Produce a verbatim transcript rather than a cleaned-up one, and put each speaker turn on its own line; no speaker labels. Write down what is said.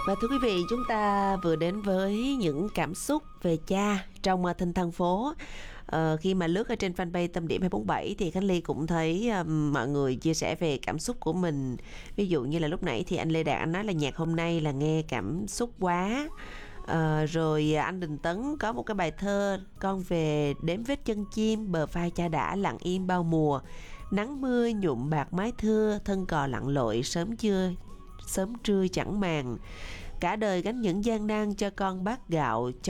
Và thưa quý vị, chúng ta vừa đến với những cảm xúc về cha trong uh, Thinh Thân Phố. Ờ, khi mà lướt ở trên fanpage Tâm Điểm hai bốn bảy thì Khánh Ly cũng thấy um, mọi người chia sẻ về cảm xúc của mình. Ví dụ như là lúc nãy thì anh Lê Đạt anh nói là nhạc hôm nay là nghe cảm xúc quá. Ờ, rồi anh Đình Tấn có một cái bài thơ: con về đếm vết chân chim, bờ vai cha đã lặng im bao mùa, nắng mưa nhuộm bạc mái thưa, thân cò lặn lội sớm chưa sớm trưa chẳng màng, cả đời gánh những gian nan cho con bát gạo cho